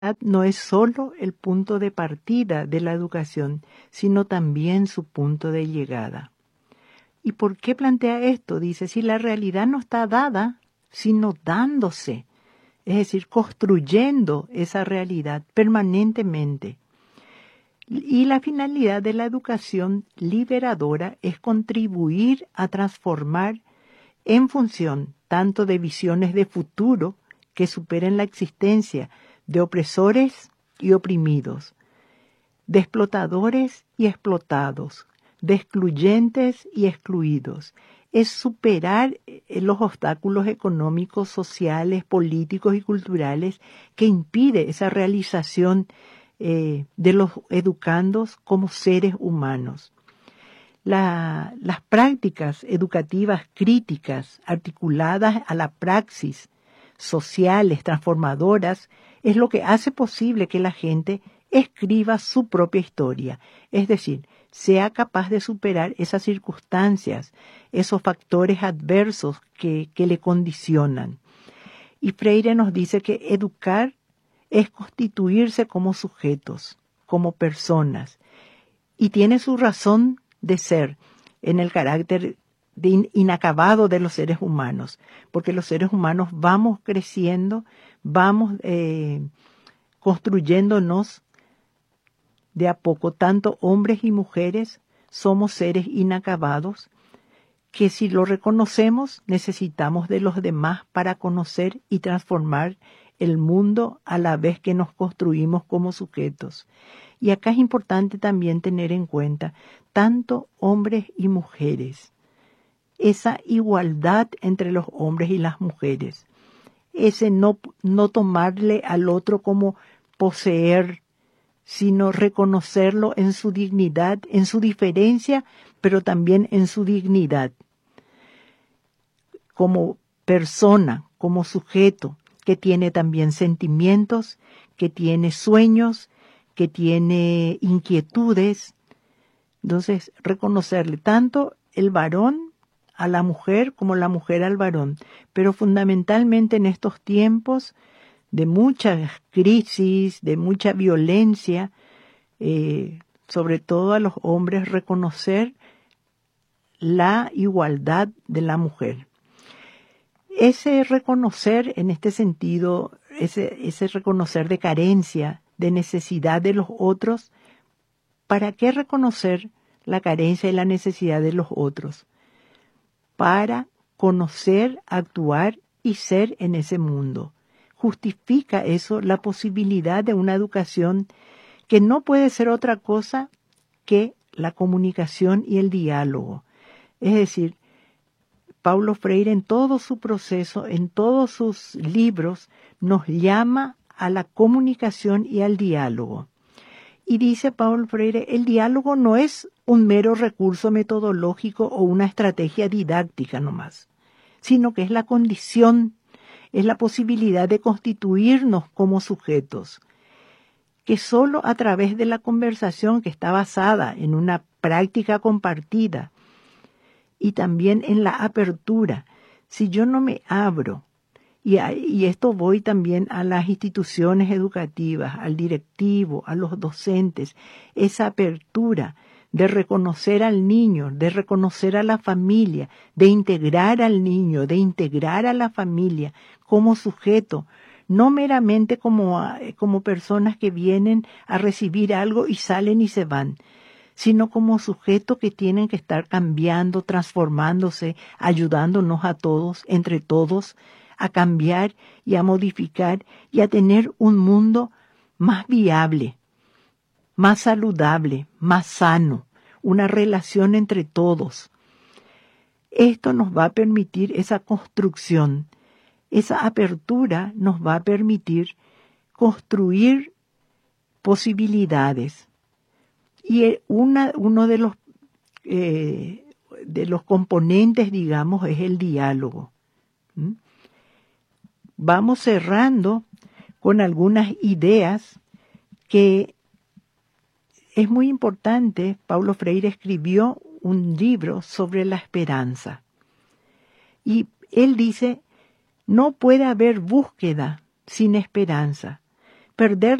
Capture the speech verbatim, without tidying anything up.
no es solo el punto de partida de la educación, sino también su punto de llegada. ¿Y por qué plantea esto? Dice, si la realidad no está dada, sino dándose, es decir, construyendo esa realidad permanentemente. Y la finalidad de la educación liberadora es contribuir a transformar en función tanto de visiones de futuro que superen la existencia de opresores y oprimidos, de explotadores y explotados, de excluyentes y excluidos. Es superar los obstáculos económicos, sociales, políticos y culturales que impide esa realización eh, de los educandos como seres humanos. La, las prácticas educativas críticas articuladas a la praxis sociales, transformadoras, es lo que hace posible que la gente escriba su propia historia, es decir, sea capaz de superar esas circunstancias, esos factores adversos que, que le condicionan. Y Freire nos dice que educar es constituirse como sujetos, como personas, y tiene su razón de ser en el carácter de in, inacabado de los seres humanos, porque los seres humanos vamos creciendo, vamos eh, construyéndonos de a poco, tanto hombres y mujeres, somos seres inacabados, que si lo reconocemos necesitamos de los demás para conocer y transformar el mundo a la vez que nos construimos como sujetos. Y acá es importante también tener en cuenta tanto hombres y mujeres, esa igualdad entre los hombres y las mujeres, ese no, no tomarle al otro como poseer, sino reconocerlo en su dignidad, en su diferencia, pero también en su dignidad, como persona, como sujeto, que tiene también sentimientos, que tiene sueños, que tiene inquietudes. Entonces, reconocerle tanto el varón a la mujer como la mujer al varón, pero fundamentalmente en estos tiempos de muchas crisis, de mucha violencia, eh, sobre todo a los hombres, reconocer la igualdad de la mujer. Ese reconocer en este sentido, ese, ese reconocer de carencia, de necesidad de los otros, ¿para qué reconocer la carencia y la necesidad de los otros? Para conocer, actuar y ser en ese mundo. Justifica eso la posibilidad de una educación que no puede ser otra cosa que la comunicación y el diálogo. Es decir, Paulo Freire en todo su proceso, en todos sus libros, nos llama a la comunicación y al diálogo. Y dice Paulo Freire, el diálogo no es un mero recurso metodológico o una estrategia didáctica nomás, sino que es la condición, es la posibilidad de constituirnos como sujetos, que solo a través de la conversación que está basada en una práctica compartida y también en la apertura, si yo no me abro, y, a, y esto voy también a las instituciones educativas, al directivo, a los docentes, esa apertura de reconocer al niño, de reconocer a la familia, de integrar al niño, de integrar a la familia como sujeto, no meramente como, como personas que vienen a recibir algo y salen y se van, sino como sujetos que tienen que estar cambiando, transformándose, ayudándonos a todos, entre todos, a cambiar y a modificar y a tener un mundo más viable, más saludable, más sano, una relación entre todos. Esto nos va a permitir esa construcción, esa apertura nos va a permitir construir posibilidades. Y una, uno de los, eh, de los componentes, digamos, es el diálogo. ¿Mm? Vamos cerrando con algunas ideas que es muy importante. Paulo Freire escribió un libro sobre la esperanza. Y él dice, no puede haber búsqueda sin esperanza, perder